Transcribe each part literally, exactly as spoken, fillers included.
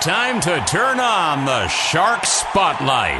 time to turn on the Shark Spotlight.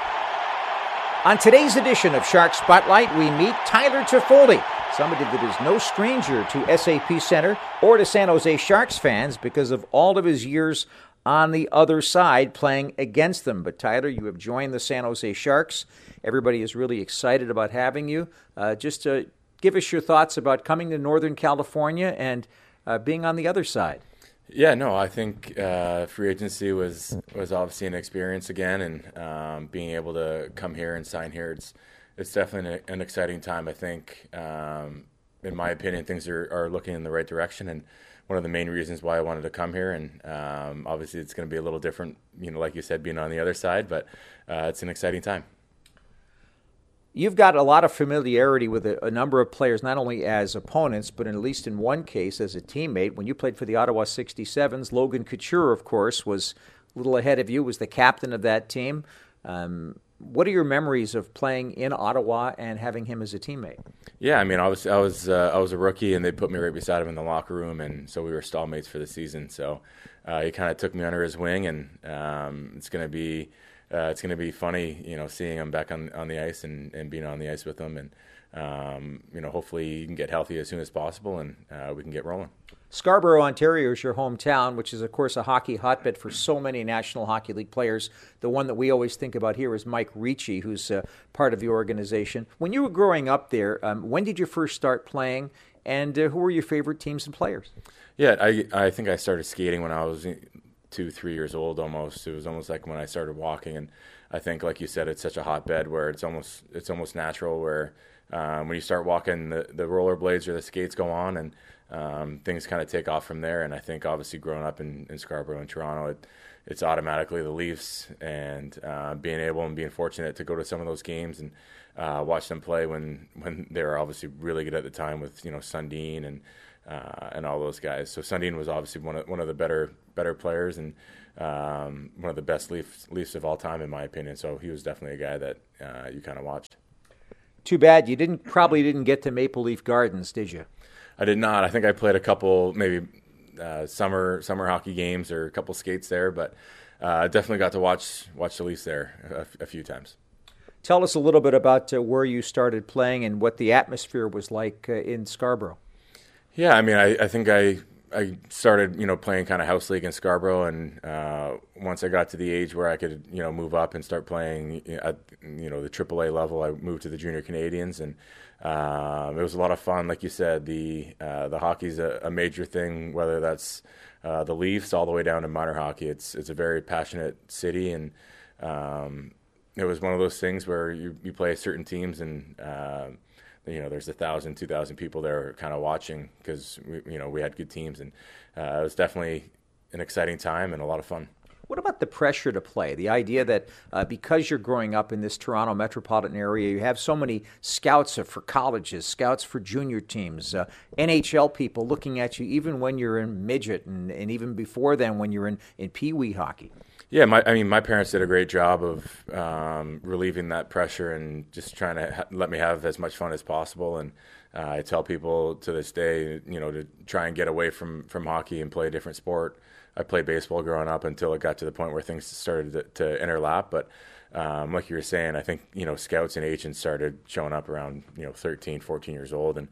On today's edition of Shark Spotlight, we meet Tyler Toffoli, somebody that is no stranger to S A P Center or to San Jose Sharks fans because of all of his years on the other side playing against them. But Tyler, you have joined the San Jose Sharks. Everybody is really excited about having you. Uh, just to give us your thoughts about coming to Northern California and uh, being on the other side. Yeah, no, I think uh, free agency was, was obviously an experience again, and um, being able to come here and sign here, it's it's definitely an, an exciting time. I think, um, in my opinion, things are, are looking in the right direction, and one of the main reasons why I wanted to come here. And um, obviously, it's going to be a little different, you know, like you said, being on the other side, but uh, it's an exciting time. You've got a lot of familiarity with a, a number of players, not only as opponents, but in, at least in one case as a teammate. When you played for the Ottawa sixty-sevens, Logan Couture, of course, was a little ahead of you, was the captain of that team. Um, what are your memories of playing in Ottawa and having him as a teammate? Yeah, I mean, I was I was uh, I was a rookie, and they put me right beside him in the locker room, and so we were stallmates for the season. So uh, he kind of took me under his wing, and um, it's going to be. Uh, it's going to be funny, you know, seeing him back on, on the ice and, and being on the ice with him. And, um, you know, hopefully he can get healthy as soon as possible and uh, we can get rolling. Scarborough, Ontario is your hometown, which is, of course, a hockey hotbed for so many National Hockey League players. The one that we always think about here is Mike Ricci, who's uh, part of the organization. When you were growing up there, um, when did you first start playing, and uh, who were your favorite teams and players? Yeah, I, I think I started skating when I was two, three years old almost. It was almost like when I started walking, and I think, like you said, it's such a hotbed where it's almost it's almost natural where um, when you start walking, the, the rollerblades or the skates go on, and um, things kind of take off from there. And I think obviously growing up in, in Scarborough and Toronto, it, it's automatically the Leafs, and uh, being able and being fortunate to go to some of those games and uh, watch them play when, when they were obviously really good at the time with, you know, Sundin and Uh, and all those guys. So Sundin was obviously one of one of the better better players and um, one of the best Leafs, Leafs of all time, in my opinion. So he was definitely a guy that uh, you kind of watched. Too bad you didn't probably didn't get to Maple Leaf Gardens, did you? I did not. I think I played a couple maybe uh, summer summer hockey games or a couple skates there, but I uh, definitely got to watch watch the Leafs there a, a few times. Tell us a little bit about uh, where you started playing and what the atmosphere was like uh, in Scarborough. Yeah, I mean, I, I think I I started, you know, playing kind of house league in Scarborough, and uh, once I got to the age where I could, you know, move up and start playing at, you know, the triple A level, I moved to the Junior Canadians, and um, it was a lot of fun. Like you said, the uh, the hockey's a, a major thing, whether that's uh, the Leafs all the way down to minor hockey. It's it's a very passionate city, and um, it was one of those things where you, you play certain teams and. Uh, You know, there's a thousand, two thousand people there kind of watching because we, you know, we had good teams, and uh, it was definitely an exciting time and a lot of fun. What about the pressure to play? The idea that uh, because you're growing up in this Toronto metropolitan area, you have so many scouts for colleges, scouts for junior teams, uh, N H L people looking at you even when you're in midget and, and even before then when you're in, in Pee-wee hockey. Yeah, my, I mean, my parents did a great job of um, relieving that pressure and just trying to ha- let me have as much fun as possible. And uh, I tell people to this day, you know, to try and get away from, from hockey and play a different sport. I played baseball growing up until it got to the point where things started to, to interlap. But um, like you were saying, I think, you know, scouts and agents started showing up around, you know, thirteen, fourteen years old. And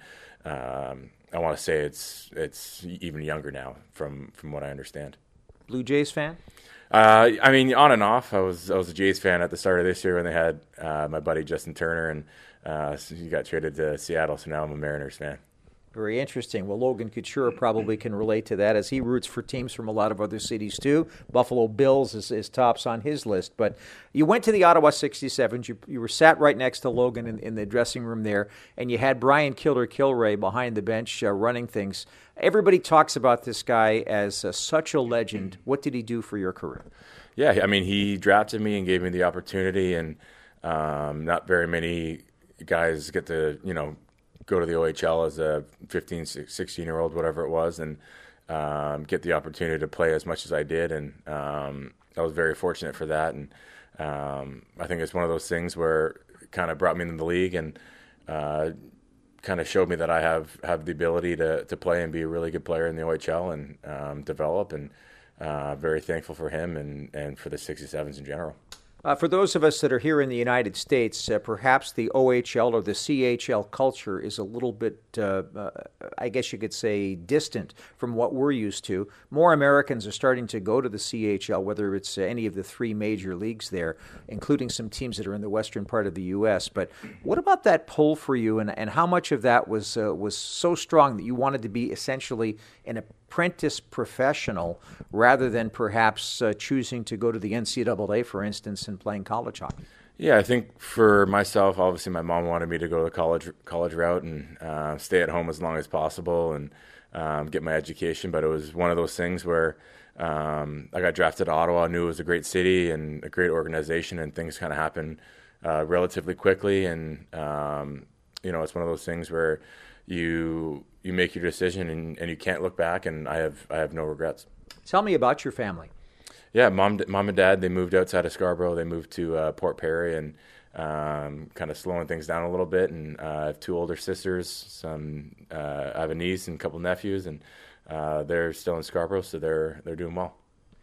um, I want to say it's it's even younger now from, from what I understand. Blue Jays fan? Uh, I mean, on and off. I was I was a Jays fan at the start of this year when they had uh, my buddy Justin Turner, and uh, so he got traded to Seattle. So now I'm a Mariners fan. Very interesting. Well, Logan Couture probably can relate to that as he roots for teams from a lot of other cities too. Buffalo Bills is, is tops on his list. But you went to the Ottawa sixty-sevens. You, you were sat right next to Logan in, in the dressing room there, and you had Brian Killer Kilray behind the bench uh, running things. Everybody talks about this guy as uh, such a legend. What did he do for your career? Yeah, I mean, he drafted me and gave me the opportunity, and um, not very many guys get to, you know, go to the O H L as a fifteen, sixteen-year-old, whatever it was, and um, get the opportunity to play as much as I did. And um, I was very fortunate for that. And um, I think it's one of those things where it kind of brought me into the league and uh, kind of showed me that I have, have the ability to, to play and be a really good player in the O H L and um, develop. And uh, very thankful for him and, and for the sixty-sevens in general. Uh, for those of us that are here in the United States, uh, perhaps the O H L or the C H L culture is a little bit, uh, uh, I guess you could say, distant from what we're used to. More Americans are starting to go to the C H L, whether it's uh, any of the three major leagues there, including some teams that are in the western part of the U S. But what about that pull for you, and, and how much of that was uh, was so strong that you wanted to be essentially an apprentice professional rather than perhaps uh, choosing to go to the N C double A, for instance, and playing college hockey? Yeah, I think for myself, obviously my mom wanted me to go the college college route and uh, stay at home as long as possible and um, get my education. But it was one of those things where um, I got drafted to Ottawa. I knew it was a great city and a great organization, and things kind of happened uh, relatively quickly. And um, you know, it's one of those things where you you make your decision and, and you can't look back. And I have I have no regrets. Tell me about your family. Yeah, mom, mom and dad, they moved outside of Scarborough. They moved to uh, Port Perry and um, kind of slowing things down a little bit. And uh, I have two older sisters. Some uh, I have a niece and a couple nephews, and uh, they're still in Scarborough, so they're they're doing well.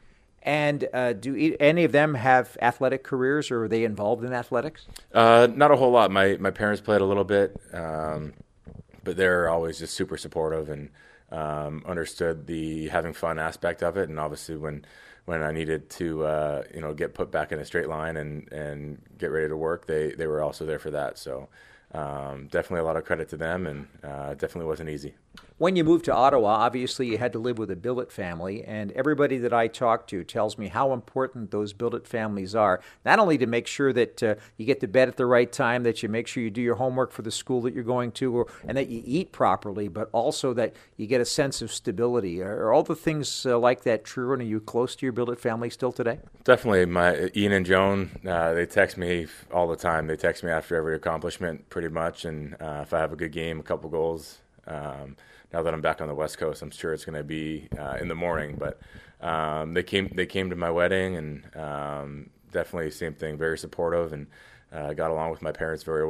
And uh, do e- any of them have athletic careers, or are they involved in athletics? Uh, not a whole lot. My my parents played a little bit, um, but they're always just super supportive and um, understood the having fun aspect of it. And obviously, when when I needed to, uh, you know, get put back in a straight line and, and get ready to work, they, they were also there for that. So um, definitely a lot of credit to them, and uh, definitely wasn't easy. When you moved to Ottawa, obviously you had to live with a billet family, and everybody that I talk to tells me how important those billet families are, not only to make sure that uh, you get to bed at the right time, that you make sure you do your homework for the school that you're going to, or, and that you eat properly, but also that you get a sense of stability. Are, are all the things uh, like that true, and are you close to your billet family still today? Definitely. My Ian and Joan, uh, they text me all the time. They text me after every accomplishment pretty much, and uh, if I have a good game, a couple goals. Um, now that I'm back on the West Coast, I'm sure it's going to be uh, in the morning. But um, they came they came to my wedding, and um, definitely same thing, very supportive, and uh, got along with my parents very well.